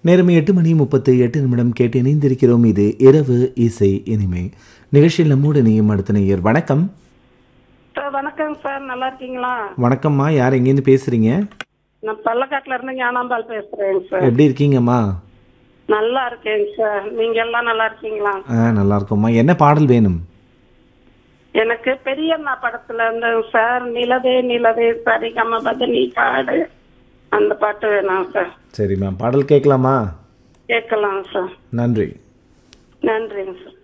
நேரம் 8:38 கேட்டு இணைந்திருக்கிறோம். இது இரவு இசை இனிமை நிகழ்ச்சியில் நம்மோடு இணையும் அடுத்த நேயர். வணக்கம். சார் வணக்கம் சார், நல்லா இருக்கீங்களா? வணக்கம்மா, யார் எங்கேருந்து பேசுறீங்க? நான் பள்ளக்காட்டுல இருந்து ஞானாம்பாள் பேசுறேங்க சார். எப்படி இருக்கீங்கம்மா? நல்லா இருக்கேங்க சார், நீங்க எல்லாம் நல்லா இருக்கீங்களா? நல்லா இருக்கோம்மா. என்ன பாடல் வேணும்? எனக்கு பெரியண்ணா படத்துல இருந்து சார் நிலவே நிலவே சரிகம பதனி பாடு அந்த பாட்டு வேணும் சார். சரிம்மா, பாடல் கேட்கலாமா? கேட்கலாம் சார். நன்றி. நன்றிங்க சார்.